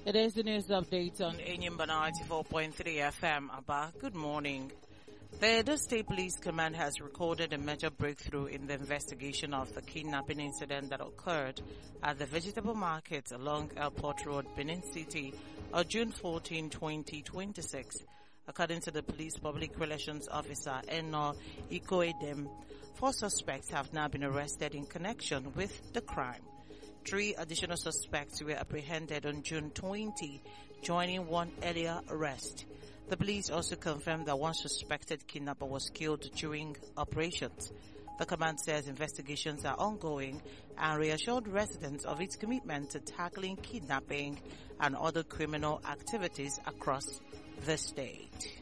It is the news update on Enyimba 94.3 FM. Aba, good morning. The Edo State Police Command has recorded a major breakthrough in the investigation of the kidnapping incident that occurred at the vegetable market along Airport Road, Benin City, on June 14, 2026. According to the police public relations officer, Eno Ikoedem, 4 suspects have now been arrested in connection with the crime. 3 additional suspects were apprehended on June 20, joining 1 earlier arrest. The police also confirmed that 1 suspected kidnapper was killed during operations. The command says investigations are ongoing and reassured residents of its commitment to tackling kidnapping and other criminal activities across the state.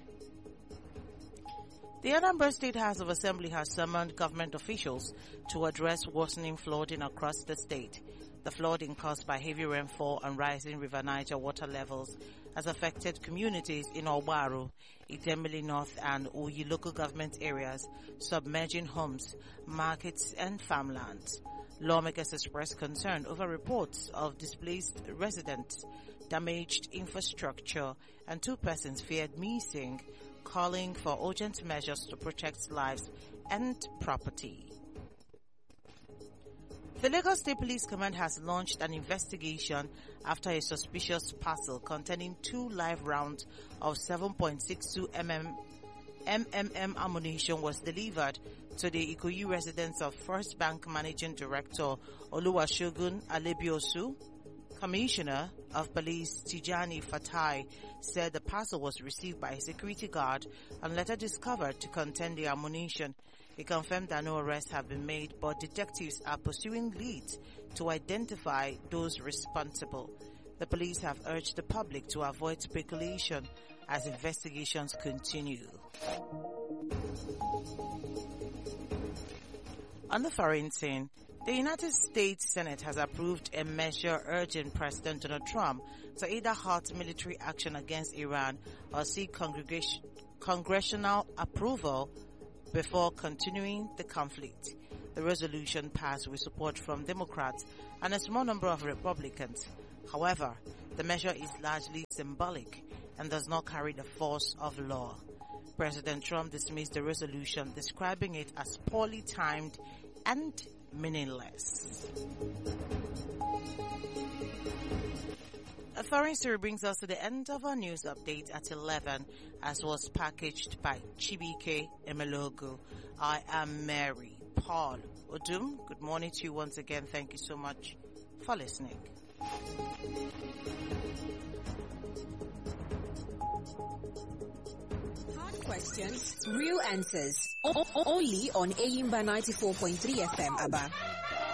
The Anambra State House of Assembly has summoned government officials to address worsening flooding across the state. The flooding caused by heavy rainfall and rising River Niger water levels has affected communities in Obaru, Idemili North and Uyi local government areas, submerging homes, markets and farmlands. Lawmakers expressed concern over reports of displaced residents, damaged infrastructure, and 2 persons feared missing, calling for urgent measures to protect lives and property. The Lagos State Police Command has launched an investigation after a suspicious parcel containing 2 live rounds of 7.62 MMM ammunition was delivered to the Ikoyi residence of First Bank Managing Director Oluwasegun Alebiosu. Commissioner of Police Tijani Fatai said the parcel was received by a security guard and later discovered to contain the ammunition. He confirmed that no arrests have been made, but detectives are pursuing leads to identify those responsible. The police have urged the public to avoid speculation as investigations continue. On the foreign scene, the United States Senate has approved a measure urging President Donald Trump to either halt military action against Iran or seek congressional approval before continuing the conflict. The resolution passed with support from Democrats and a small number of Republicans. However, the measure is largely symbolic and does not carry the force of law. President Trump dismissed the resolution, describing it as poorly timed and meaningless. A foreign story brings us to the end of our news update at 11, as was packaged by Chibike Emelogo. I am Mary Paul Odum. Good morning to you once again. Thank you so much for listening. Hard questions, real answers. Only on Enyimba 94.3 FM, Aba.